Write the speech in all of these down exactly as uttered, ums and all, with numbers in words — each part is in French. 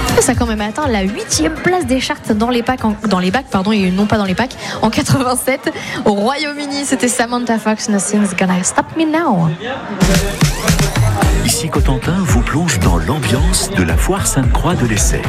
Ça a quand même atteint la huitième place des charts dans les packs, en, dans les bacs, pardon, et non pas dans les packs, en quatre-vingt-sept. Au Royaume-Uni, c'était Samantha Fox, Nothing's Gonna Stop Me Now. Ici Cotentin vous plonge dans l'ambiance de la foire Sainte-Croix de l'Essai.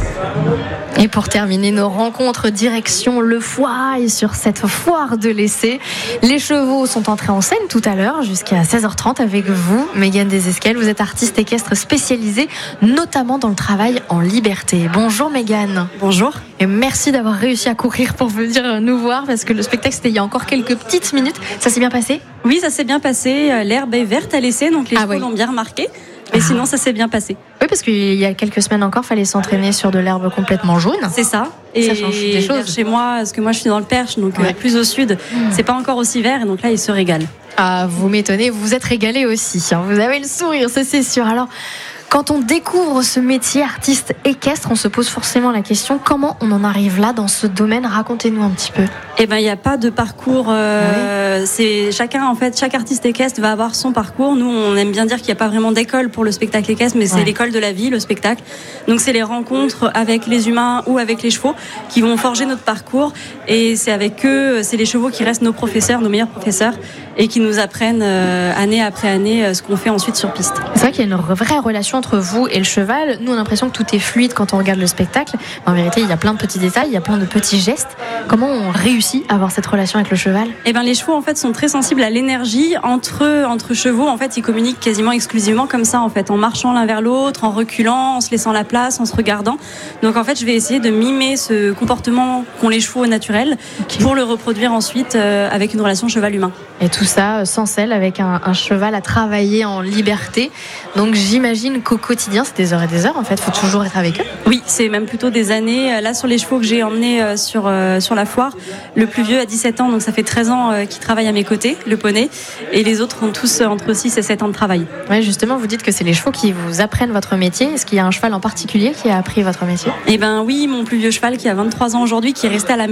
Et pour terminer nos rencontres, direction le Foirail sur cette foire de l'Essai. Les chevaux sont entrés en scène tout à l'heure jusqu'à seize heures trente avec vous, Mégane Desesquelles. Vous êtes artiste équestre spécialisée notamment dans le travail en liberté. Bonjour Mégane. Bonjour. Et merci d'avoir réussi à courir pour venir nous voir parce que le spectacle c'était il y a encore quelques petites minutes. Ça s'est bien passé ? Oui, ça s'est bien passé. L'herbe est verte à l'Essai, donc les ah, chevaux oui. l'ont bien remarqué. Mais ah. sinon, ça s'est bien passé. Oui, parce qu'il y a quelques semaines encore, il fallait s'entraîner sur de l'herbe complètement jaune. C'est ça. Et ça change des choses. Chez moi, parce que moi je suis dans le Perche, donc ouais. plus au sud, mmh. c'est pas encore aussi vert, et donc là, ils se régalent. Ah, vous m'étonnez, vous vous êtes régalé aussi. Hein. Vous avez le sourire, ça c'est sûr. Alors, quand on découvre ce métier artiste équestre, on se pose forcément la question comment on en arrive là dans ce domaine. Racontez-nous un petit peu. Eh ben, il n'y a pas de parcours. Euh, oui. C'est chacun en fait, chaque artiste équestre va avoir son parcours. Nous, on aime bien dire qu'il n'y a pas vraiment d'école pour le spectacle équestre, mais c'est ouais. l'école de la vie, le spectacle. Donc, c'est les rencontres avec les humains ou avec les chevaux qui vont forger notre parcours. Et c'est avec eux, c'est les chevaux qui restent nos professeurs, nos meilleurs professeurs, et qui nous apprennent euh, année après année euh, ce qu'on fait ensuite sur piste. C'est vrai qu'il y a une vraie relation entre vous et le cheval. Nous, on a l'impression que tout est fluide quand on regarde le spectacle. En vérité, il y a plein de petits détails, il y a plein de petits gestes. Comment on réussit à avoir cette relation avec le cheval ? Eh ben, les chevaux en fait sont très sensibles à l'énergie entre entre chevaux. En fait, ils communiquent quasiment exclusivement comme ça, en fait, en marchant l'un vers l'autre, en reculant, en se laissant la place, en se regardant. Donc en fait, je vais essayer de mimer ce comportement qu'ont les chevaux au naturel okay. pour le reproduire ensuite euh, avec une relation cheval-humain. Et tout ça sans selle, avec un, un cheval à travailler en liberté. Donc j'imagine qu'au quotidien, c'est des heures et des heures. En fait, il faut toujours être avec eux. Oui, c'est même plutôt des années. Là, sur les chevaux que j'ai emmenés sur euh, sur la foire, le plus vieux a dix-sept ans, donc ça fait treize ans euh, qu'il travaille à mes côtés, le poney. Et les autres ont tous euh, entre six et sept ans de travail. Ouais, justement, vous dites que c'est les chevaux qui vous apprennent votre métier. Est-ce qu'il y a un cheval en particulier qui a appris votre métier ? Eh ben oui, mon plus vieux cheval qui a vingt-trois ans aujourd'hui, qui est resté à la